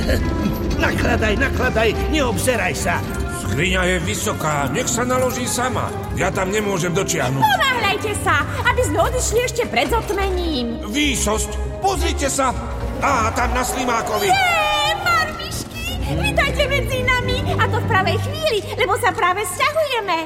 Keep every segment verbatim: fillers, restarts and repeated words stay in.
Nakladaj, nakladaj, neobzeraj sa. Skriňa je vysoká, nech sa naloží sama. Ja tam nemôžem dočiahnuť. Ponáhľajte sa, aby sme odišli ešte pred zotmením. Výsosť, pozrite sa. Á, tam na Slimákovi. Jé, marmišky, vítajte medzi nami. A to v pravej chvíli, lebo sa práve sťahujeme.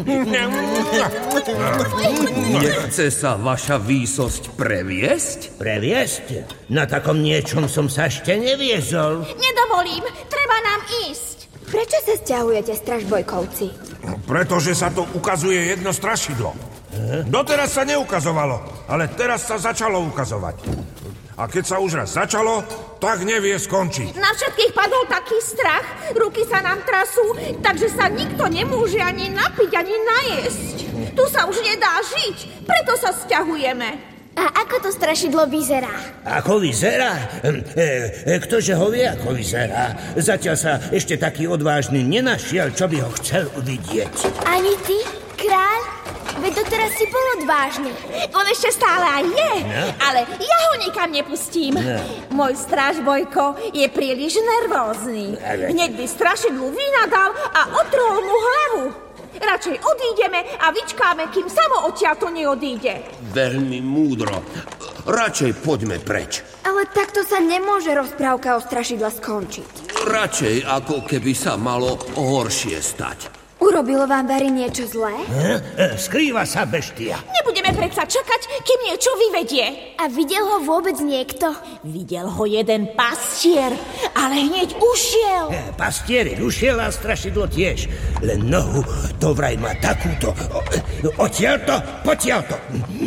Nechce sa vaša výsosť previesť? Previesť? Na takom niečom som sa ešte neviezol. Nedovolím, treba nám ísť. Prečo sa sťahujete, stražbojkovci? Pretože sa tu ukazuje jedno strašidlo. Doteraz sa neukazovalo, ale teraz sa začalo ukazovať. A keď sa už raz začalo, tak nevie skončiť. Na všetkých padol taký strach, ruky sa nám trasú, takže sa nikto nemôže ani napiť, ani najesť. Tu sa už nedá žiť, preto sa sťahujeme. A ako to strašidlo vyzerá? Ako vyzerá? E, e, ktože ho vie, ako vyzerá? Zatiaľ sa ešte taký odvážny nenašiel, čo by ho chcel uvidieť. Ani ty, kráľ? Veď doteraz si bol odvážny. On ešte stále aj je, no. Ale ja ho nikam nepustím. No. Môj strážbojko je príliš nervózny. Ale... Hneď by strašidlu vynadal a otrhol mu hlavu. Radšej odídeme a vyčkáme, kým samo odtiaľto neodíde. Veľmi múdro. Radšej poďme preč. Ale takto sa nemôže rozprávka o strašidle skončiť. Radšej, ako keby sa malo horšie stať. Urobilo vám Barry niečo zlé? E, skrýva sa beštia. Nebudeme predsa čakať, kým niečo vyvedie. A videl ho vôbec niekto? Videl ho jeden pastier, ale hneď ušiel. E, pastier ušiel a strašidlo tiež. Len nohu to vraj má takúto. Odtiaľto, potiaľto.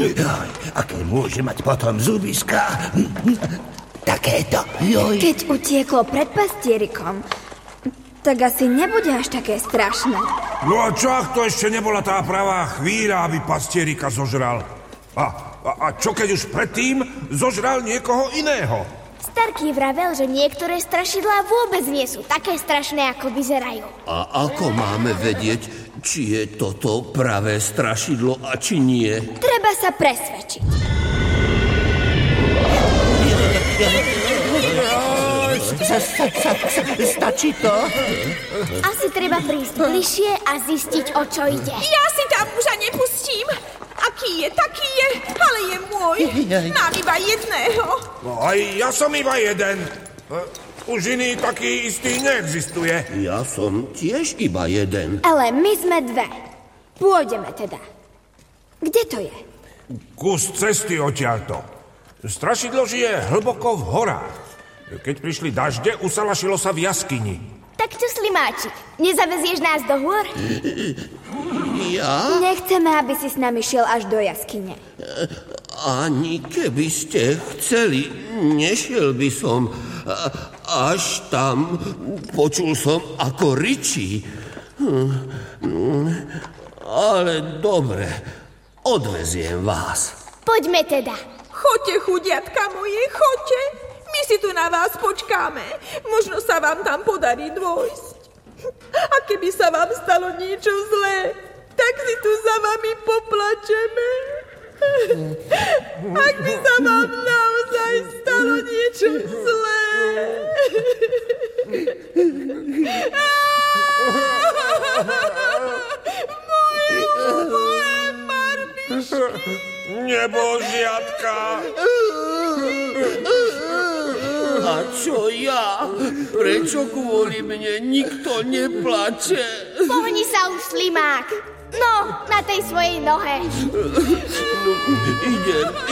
Aké môže mať potom zubiska? Takéto. Joj. Keď utieklo pred pastierikom, tak asi nebude až také strašné. No a čo, ak to ešte nebola tá pravá chvíľa, aby pastierika zožral? A, a, a čo keď už predtým zožral niekoho iného? Starký vravel, že niektoré strašidlá vôbec nie sú také strašné, ako vyzerajú. A ako máme vedieť, či je toto pravé strašidlo a či nie? Treba sa presvedčiť. Stačí to? Asi treba prísť bližšie a zistiť, o čo ide. Ja si tam muža nepustím. Aký je, taký je, ale je môj. Mám iba jedného. No aj ja som iba jeden. Už iný taký istý neexistuje. Ja som tiež iba jeden. Ale my sme dve. Pôjdeme teda. Kde to je? Kus cesty odtiaľto. Strašidlo žije hlboko v horách. Keď prišli dažde, usalašilo sa v jaskyni. Tak čo, Slimáčik, nezavezieš nás do hôr? Ja? Nechceme, aby si s nami šiel až do jaskyne. Ani keby ste chceli, nešiel by som. Až tam počul som, ako ričí. Ale dobre, odveziem vás. Poďme teda. Choďte, chudiatka moje, choďte. My si tu na vás počkáme. Možno sa vám tam podarí dôjsť. A keby sa vám stalo niečo zlé, tak si tu za vami poplačeme. Ak by sa vám naozaj stalo niečo zlé. Moje, moje marmišky. Nebožiatka. A čo ja? Prečo kvôli mne nikto neplače? Pohni sa už, Slimák. No, na tej svojej nohe. No, idem.